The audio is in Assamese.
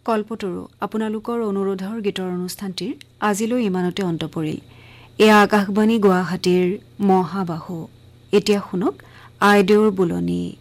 কল্পতৰু আপোনালোকৰ অনুৰোধৰ গীতৰ অনুষ্ঠানটিৰ আজিলৈ ইমানতে অন্ত পৰিল। এয়া আকাশবাণী গুৱাহাটীৰ মহাবাহু। এতিয়া শুনক আইদেউৰ বুলনি।